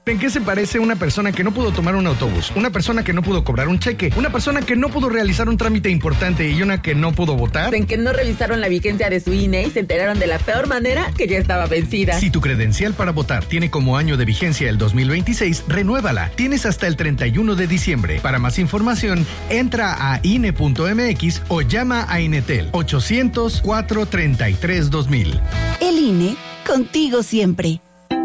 ¿En qué se parece una persona que no pudo tomar un autobús, una persona que no pudo cobrar un cheque, una persona que no pudo realizar un trámite importante y una que no pudo votar? En que no revisaron la vigencia de su INE y se enteraron de la peor manera que ya estaba vencida. Si tu credencial para votar tiene como año de vigencia el 2026, renuévala. Tienes hasta el 31 de diciembre. Para más información, entra a INE.mx o llama a Inetel 800-433-2000. El INE, contigo siempre.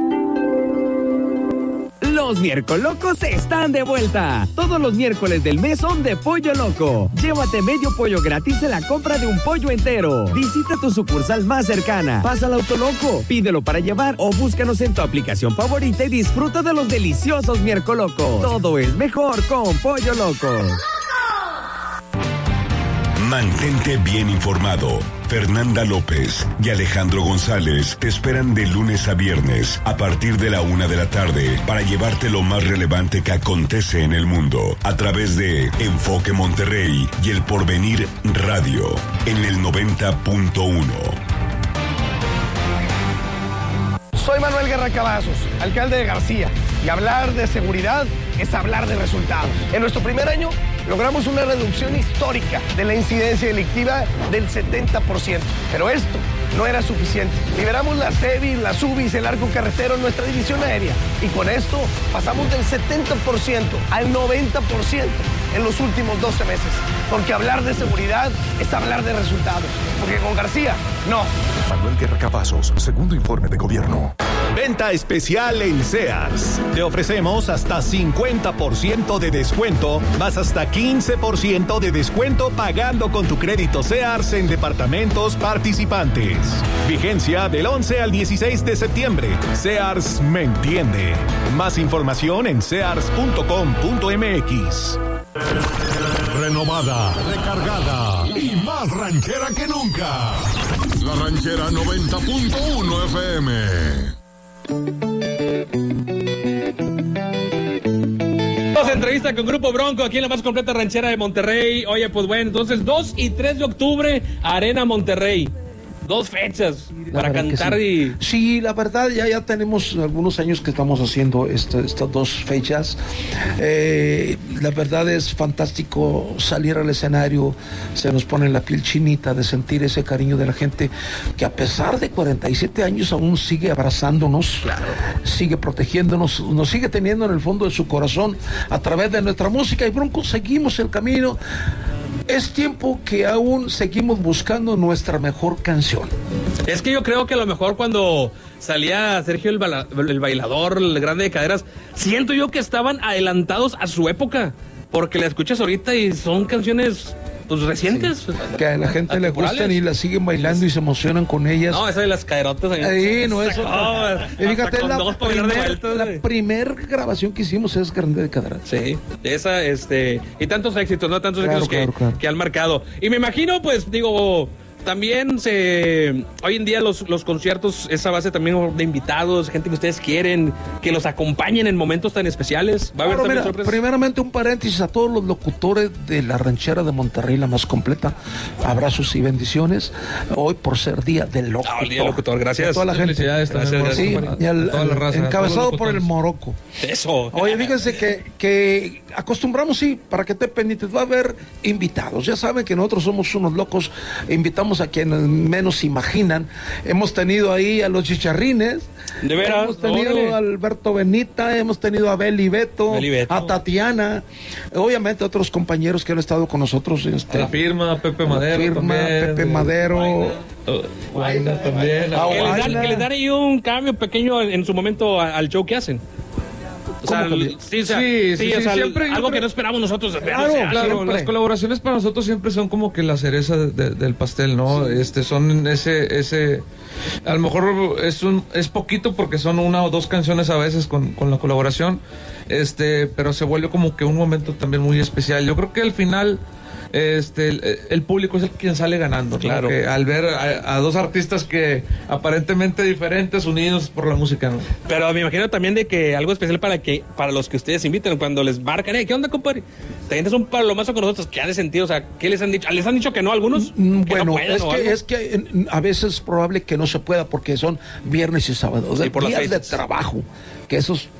Los Miércolocos están de vuelta. Todos los miércoles del mes son de Pollo Loco. Llévate medio pollo gratis en la compra de un pollo entero. Visita tu sucursal más cercana. Pasa al Autoloco, pídelo para llevar o búscanos en tu aplicación favorita y disfruta de los deliciosos Miércolocos. Todo es mejor con Pollo Loco. Mantente bien informado. Fernanda López y Alejandro González te esperan de lunes a viernes a partir de la 1 de la tarde para llevarte lo más relevante que acontece en el mundo a través de Enfoque Monterrey y El Porvenir Radio en el 90.1. Soy Manuel Guerra Cavazos, alcalde de García, y hablar de seguridad es hablar de resultados. En nuestro primer año logramos una reducción histórica de la incidencia delictiva del 70%. Pero esto no era suficiente. Liberamos la CEBIS, las UBIs, el arco carretero en nuestra división aérea. Y con esto pasamos del 70% al 90% en los últimos 12 meses. Porque hablar de seguridad es hablar de resultados. Porque con García, no. Manuel Guerra Cavazos, segundo informe de gobierno. Venta especial en Sears. Te ofrecemos hasta 50% de descuento, más hasta 15% de descuento pagando con tu crédito Sears en departamentos participantes. Vigencia del 11 al 16 de septiembre. Sears me entiende. Más información en sears.com.mx. Renovada, recargada y más ranchera que nunca. La Ranchera 90.1 FM. Entrevista con Grupo Bronco aquí en la más completa ranchera de Monterrey. Oye, pues bueno, entonces 2 y 3 de octubre, Arena Monterrey. 2 fechas para cantar sí. y... Sí, la verdad, ya tenemos algunos años que estamos haciendo estas 2 fechas. La verdad es fantástico salir al escenario, se nos pone la piel chinita de sentir ese cariño de la gente que a pesar de 47 años aún sigue abrazándonos, claro, sigue protegiéndonos, nos sigue teniendo en el fondo de su corazón a través de nuestra música. Y Bronco, seguimos el camino. Es tiempo que aún seguimos buscando nuestra mejor canción. Es que yo creo que a lo mejor cuando salía Sergio el bailador, el grande de caderas, siento yo que estaban adelantados a su época, porque la escuchas ahorita y son canciones pues recientes. Sí, que a la gente le gustan y las siguen bailando y se emocionan con ellas. No, esa de las caderotas. Sí, no, eso. Y fíjate, la primer grabación que hicimos es Grande de Caderas. Sí, esa, y tantos éxitos, ¿no? Tantos éxitos que han marcado. Y me imagino, pues, digo... También hoy en día los conciertos, esa base también de invitados, gente que ustedes quieren, que los acompañen en momentos tan especiales. ¿Va a haber también sorpresas? Primeramente un paréntesis a todos los locutores de la ranchera de Monterrey, la más completa. Abrazos y bendiciones. Hoy por ser Día del Locutor. Día del Locutor, gracias. A toda la gente. Gracias. Sí, y encabezado por el Morocco. Eso. Oye, fíjense que acostumbramos, sí, para que te pendientes, va a haber invitados. Ya saben que nosotros somos unos locos, invitamos a quienes menos imaginan. Hemos tenido ahí a los Chicharrines, de veras, hemos tenido a Alberto Benita, hemos tenido a Beli Beto, a Tatiana, obviamente otros compañeros que han estado con nosotros. La firma, Pepe Madero también, Pepe Madero, Guayna también. Que les dan ahí un cambio pequeño en su momento al show que hacen. O sea, sí, siempre, algo que no esperamos nosotros. Claro, las colaboraciones para nosotros siempre son como que la cereza del pastel, ¿no? Sí. Son ese a lo mejor es poquito porque son 1 o 2 canciones a veces con la colaboración, pero se vuelve como que un momento también muy especial. Yo creo que al final el público es el quien sale ganando, claro, ¿no? Al ver a 2 artistas que aparentemente diferentes unidos por la música, ¿no? Pero me imagino también de que algo especial para los que ustedes invitan cuando les marcan, ¿qué onda, compadre? Te sientes un palomazo con nosotros. ¿Qué ha de sentido? O sea, ¿qué les han dicho? ¿Les han dicho que no a algunos? Bueno, no pueden, es que a veces es probable que no se pueda porque son viernes y sábados, días de trabajo, que esos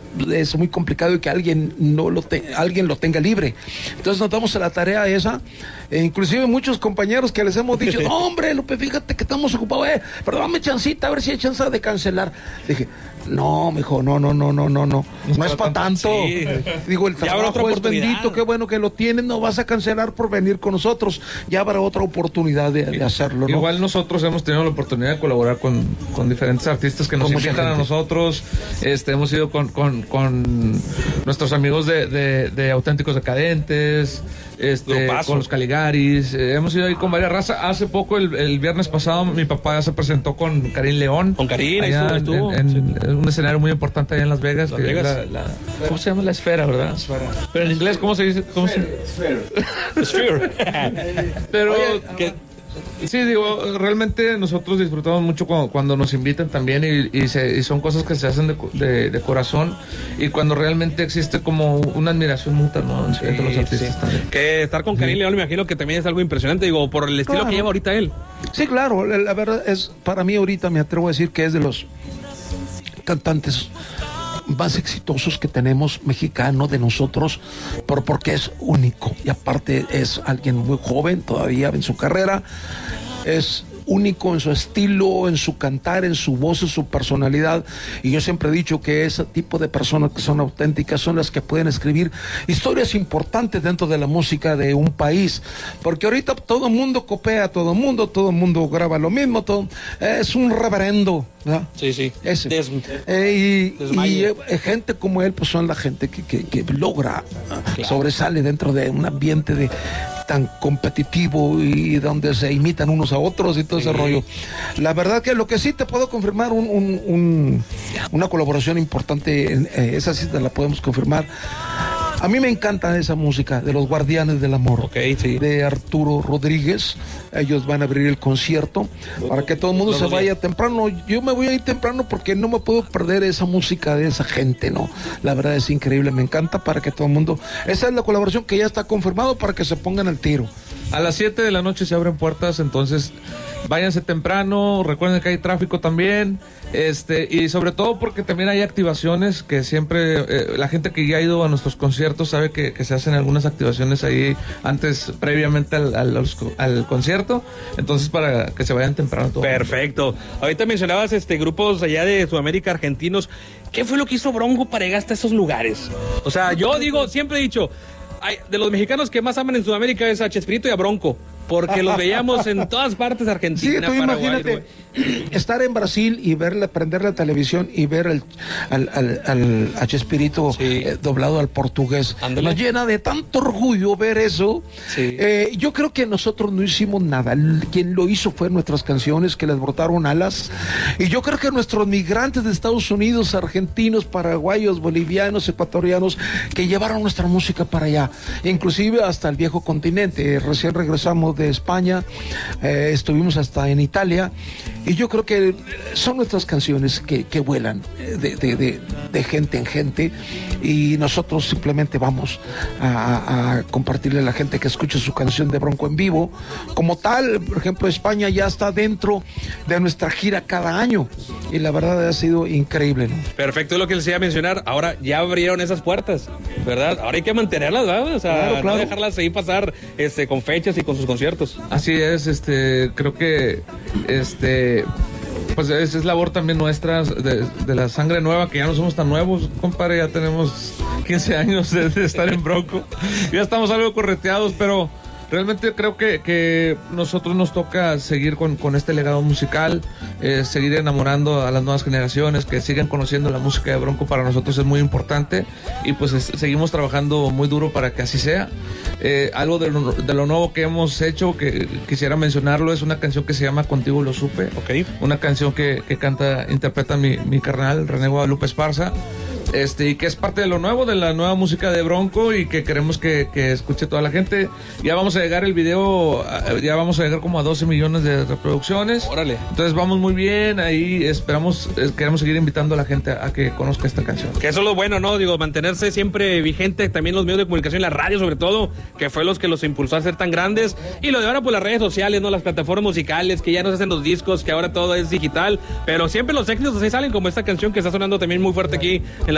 es muy complicado y que alguien alguien lo tenga libre. Entonces nos damos a la tarea esa, inclusive muchos compañeros que les hemos dicho, no hombre, Lupe, fíjate que estamos ocupados, pero dame chancita, a ver si hay chance de cancelar. Dije, no, mijo, no es para tanto. Sí. Digo, el trabajo es bendito, qué bueno que lo tienen, no vas a cancelar por venir con nosotros, ya habrá otra oportunidad de hacerlo, ¿no? Igual nosotros hemos tenido la oportunidad de colaborar con diferentes artistas que nos invitan a nosotros, hemos ido con nuestros amigos de Auténticos Decadentes, con los Caligaris, hemos ido ahí con varias razas. Hace poco, el viernes pasado, mi papá se presentó con Karim León. Con Karim, estuvo. En un escenario muy importante allá en Las Vegas. ¿Cómo se llama? La Esfera, ¿verdad? Esfera. Pero en inglés, ¿cómo se dice? Sphere. Pero... Oye, sí, digo, realmente nosotros disfrutamos mucho cuando nos invitan también y son cosas que se hacen de corazón y cuando realmente existe como una admiración mutua, ¿no? Entre los artistas también. Que estar con Karim León, me imagino que también es algo impresionante, digo, por el estilo que lleva ahorita él. Sí, claro, la verdad es, para mí ahorita me atrevo a decir que es de los cantantes más exitosos que tenemos, mexicano, de nosotros, porque es único y aparte es alguien muy joven todavía en su carrera, es único en su estilo, en su cantar, en su voz, en su personalidad, y yo siempre he dicho que ese tipo de personas que son auténticas son las que pueden escribir historias importantes dentro de la música de un país, porque ahorita todo el mundo copia, todo el mundo graba lo mismo, es un reverendo, ¿verdad? Sí. Y gente como él, pues son la gente que logra, sobresale dentro de un ambiente tan competitivo y donde se imitan unos a otros y todo ese rollo. La verdad que lo que sí te puedo confirmar, una colaboración importante, esa sí te la podemos confirmar. A mí me encanta esa música de los Guardianes del Amor, de Arturo Rodríguez. Ellos van a abrir el concierto para que todo el mundo se vaya temprano. Yo me voy a ir temprano porque no me puedo perder esa música de esa gente, ¿no? La verdad es increíble, me encanta, para que todo el mundo... Esa es la colaboración que ya está confirmado para que se pongan al tiro. A las 7 de la noche se abren puertas, entonces váyanse temprano, recuerden que hay tráfico también, y sobre todo porque también hay activaciones que siempre, la gente que ya ha ido a nuestros conciertos sabe que se hacen algunas activaciones ahí previamente al concierto, entonces para que se vayan temprano todos. Perfecto. Ahorita mencionabas grupos allá de Sudamérica, argentinos. ¿Qué fue lo que hizo Bronco para llegar hasta esos lugares? O sea, yo siempre he dicho, de los mexicanos que más aman en Sudamérica es a Chespirito y a Bronco, porque los veíamos en todas partes de Argentina, sí, tú Paraguay, imagínate estar en Brasil y prender la televisión y ver a Chespirito doblado al portugués. Ándale. Nos llena de tanto orgullo ver eso. Sí. Yo creo que nosotros no hicimos nada. Quien lo hizo fue nuestras canciones que les brotaron alas. Y yo creo que nuestros migrantes de Estados Unidos, argentinos, paraguayos, bolivianos, ecuatorianos, que llevaron nuestra música para allá, inclusive hasta el viejo continente. Recién regresamos de España, estuvimos hasta en Italia, y yo creo que son nuestras canciones que vuelan de gente en gente, y nosotros simplemente vamos a compartirle a la gente que escuche su canción de Bronco en vivo. Como tal, por ejemplo, España ya está dentro de nuestra gira cada año, y la verdad ha sido increíble, ¿no? Perfecto, es lo que les iba a mencionar. Ahora ya abrieron esas puertas, ¿verdad? Ahora hay que mantenerlas, ¿verdad? O sea, claro. No dejarlas ahí pasar con fechas y con sus conciertos. Así es, creo que pues es labor también nuestra de la sangre nueva, que ya no somos tan nuevos, compadre, ya tenemos 15 años de estar en Bronco, ya estamos algo correteados, pero realmente creo que nosotros nos toca seguir con este legado musical, seguir enamorando a las nuevas generaciones, que sigan conociendo la música de Bronco. Para nosotros es muy importante, y pues seguimos trabajando muy duro para que así sea. Algo de lo nuevo que hemos hecho, que quisiera mencionarlo, es una canción que se llama Contigo lo supe. Okay. Una canción que interpreta mi carnal René Guadalupe Esparza. Y que es parte de lo nuevo, de la nueva música de Bronco, y que queremos que escuche toda la gente. Ya vamos a llegar vamos a llegar como a 12 millones de reproducciones. Órale. Entonces vamos muy bien, ahí queremos seguir invitando a la gente a que conozca esta canción. Que eso es lo bueno, ¿no? Digo, mantenerse siempre vigente, también los medios de comunicación, la radio sobre todo, que fue los que los impulsó a ser tan grandes. Y lo de ahora, pues las redes sociales, ¿no? Las plataformas musicales, que ya no se hacen los discos, que ahora todo es digital, pero siempre los éxitos así salen, como esta canción que está sonando también muy fuerte aquí en la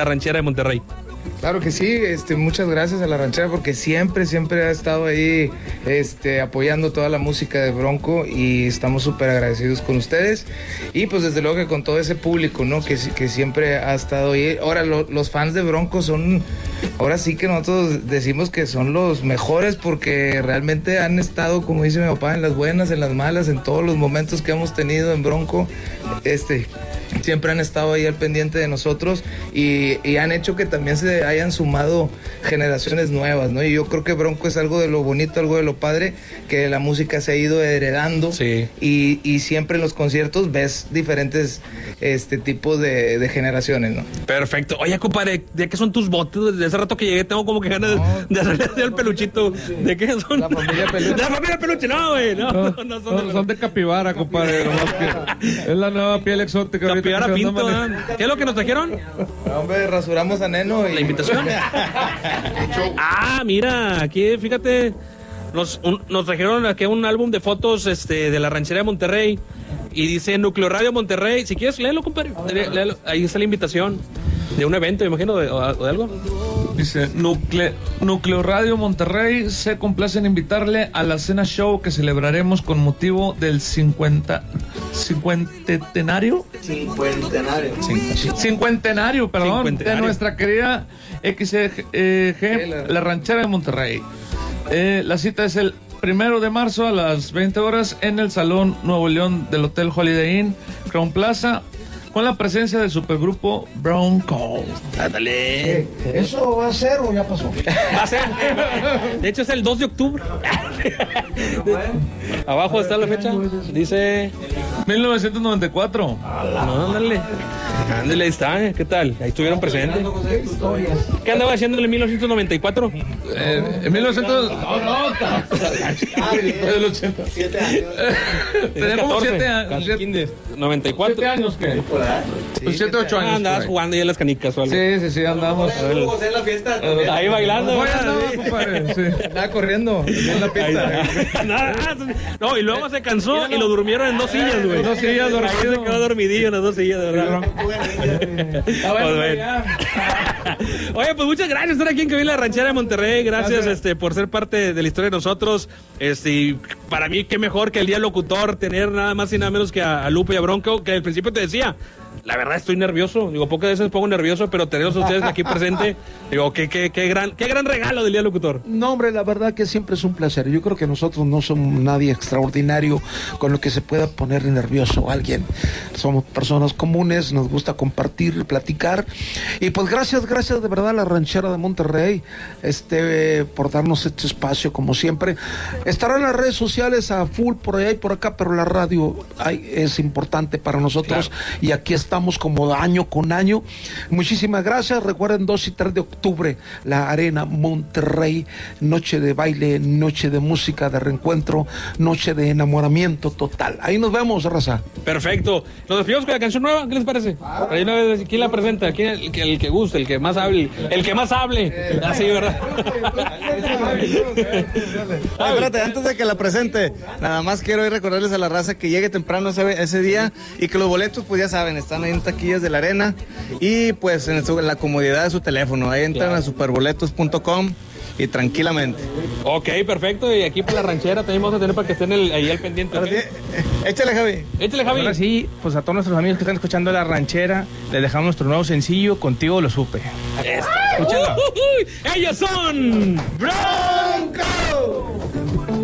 La Ranchera de Monterrey. Claro que sí, muchas gracias a La Ranchera porque siempre ha estado ahí apoyando toda la música de Bronco y estamos súper agradecidos con ustedes y pues desde luego que con todo ese público, ¿no? Que siempre ha estado ahí. Ahora los fans de Bronco son, ahora sí que nosotros decimos que son los mejores porque realmente han estado, como dice mi papá, en las buenas, en las malas, en todos los momentos que hemos tenido en Bronco, siempre han estado ahí al pendiente de nosotros y han hecho que también se hayan sumado generaciones nuevas, ¿no? Y yo creo que Bronco es algo de lo bonito, algo de lo padre, que la música se ha ido heredando. Sí. Y siempre en los conciertos ves diferentes tipos de generaciones, ¿no? Perfecto. Oye, compadre, ¿de qué son tus botes? Desde hace rato que llegué tengo como que ganas de hacerle el peluchito. ¿De qué son? La familia Peluche. La familia Peluche, no, güey. No, son de capibara, compadre. Es la nueva piel exótica. Capibara pinto, ¿qué es lo que nos trajeron? Hombre, rasuramos a Neno y... ¿La invitación? Mira, aquí, fíjate, nos trajeron aquí un álbum de fotos de La Ranchera de Monterrey y dice Núcleo Radio Monterrey. Si quieres, léelo, compadre. Léelo. Ahí está la invitación de un evento, me imagino, o de algo. Dice, Núcleo Radio Monterrey se complace en invitarle a la cena show que celebraremos con motivo del cincuentenario de nuestra querida XG, La Ranchera de Monterrey. La cita es el 1 de marzo a las 20 horas en el Salón Nuevo León del Hotel Holiday Inn, Crown Plaza, con la presencia del supergrupo Bronco. ¡Ándale! ¿Eso va a ser o ya pasó? Va a ser. De hecho, es el 2 de octubre. Abajo está la fecha. Dice 1994. Ándale. Ándale, ahí está. ¿Qué tal? Ahí estuvieron presentes. ¿Qué andaba haciendo en 1994? En 1900. No. El 80. 7 años. Tenemos 7 años. 94. 7 años, ¿qué? Pues 7, 8 años. Andabas jugando ya en las canicas o algo. Sí, andamos. En la fiesta. Ahí bailando. Estaba corriendo en la pista. No, y luego se cansó y lo durmieron en 2 sillas, güey. 2 sillas, ahí se quedó dormidillo en las 2 sillas, de verdad. Oye, pues muchas gracias por estar aquí en Cabina La Ranchera de Monterrey. Gracias, por ser parte de la historia de nosotros. Y para mí, qué mejor que el día del locutor tener nada más y nada menos que a Lupe y a Bronco, que al principio te decía. La verdad estoy nervioso, pocas veces me pongo nervioso, pero tenerlos a ustedes aquí presente, qué gran regalo del día del locutor. No, hombre, la verdad que siempre es un placer. Yo creo que nosotros no somos nadie extraordinario con lo que se pueda poner nervioso a alguien. Somos personas comunes, nos gusta compartir, platicar. Y pues gracias de verdad a La Ranchera de Monterrey, por darnos este espacio como siempre. Estarán las redes sociales a full por allá y por acá, pero la radio es importante para nosotros, claro. Y aquí estamos como año con año. Muchísimas gracias. Recuerden 2 y 3 de octubre, la Arena Monterrey, noche de baile, noche de música, de reencuentro, noche de enamoramiento total. Ahí nos vemos, raza. Perfecto. Nos despedimos con la canción nueva. ¿Qué les parece? Ahí una vez, ¿quién la presenta? El que guste, el que más hable. El que más hable. Así, ¿verdad? Espérate, antes de que la presente, nada más quiero recordarles a la raza que llegue temprano ese día y que los boletos, pues ya saben, están ahí en taquillas de la Arena y pues en la comodidad de su teléfono. Ahí entran a superboletos.com y tranquilamente. Ok, perfecto. Y aquí por La Ranchera también vamos a tener para que estén ahí al pendiente. ¿Okay? Échale, Javi. Ahora sí, pues a todos nuestros amigos que están escuchando La Ranchera, les dejamos nuestro nuevo sencillo, Contigo lo supe. Escúchalo. Ellos son Bro.